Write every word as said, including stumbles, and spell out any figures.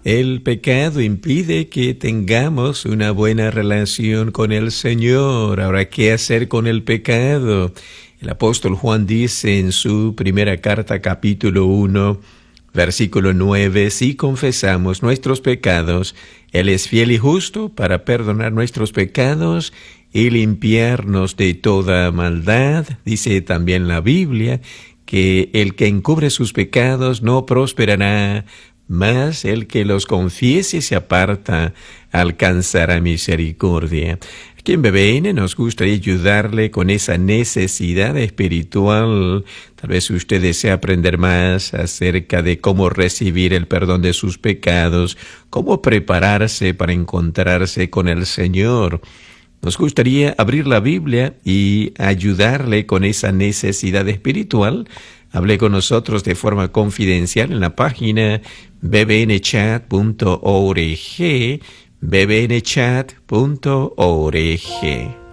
El pecado impide que tengamos una buena relación con el Señor. Ahora, ¿qué hacer con el pecado? El apóstol Juan dice en su primera carta, capítulo uno, versículo nueve, si confesamos nuestros pecados, Él es fiel y justo para perdonar nuestros pecados y limpiarnos de toda maldad. Dice también la Biblia que el que encubre sus pecados no prosperará, mas el que los confiese y se aparta alcanzará misericordia. Aquí en B B N nos gustaría ayudarle con esa necesidad espiritual. Tal vez usted desea aprender más acerca de cómo recibir el perdón de sus pecados, cómo prepararse para encontrarse con el Señor. Nos gustaría abrir la Biblia y ayudarle con esa necesidad espiritual. Hable con nosotros de forma confidencial en la página b b n chat punto org, b b n chat punto org.